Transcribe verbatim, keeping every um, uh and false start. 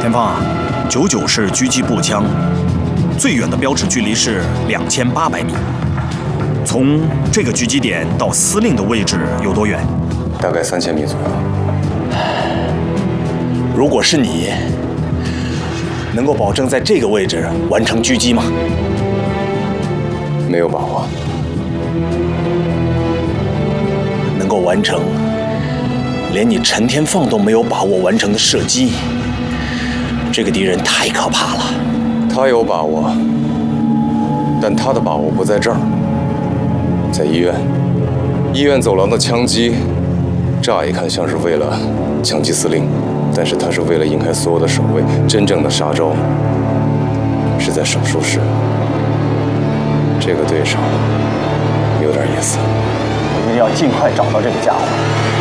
前方啊，九九式狙击步枪，最远的标尺距离是两千八百米。从这个狙击点到司令的位置有多远？ 大概三千米左右。 如果是你，能够保证在这个位置完成狙击吗？ 没有把握。 能够完成连你陈天放都没有把握完成的射击，这个敌人太可怕了。 他有把握，但他的把握不在这儿，在医院。医院走廊的枪击，乍一看像是为了枪击司令，但是他是为了引开所有的守卫。真正的杀招是在手术室。这个对手有点意思。 我们要尽快找到这个家伙。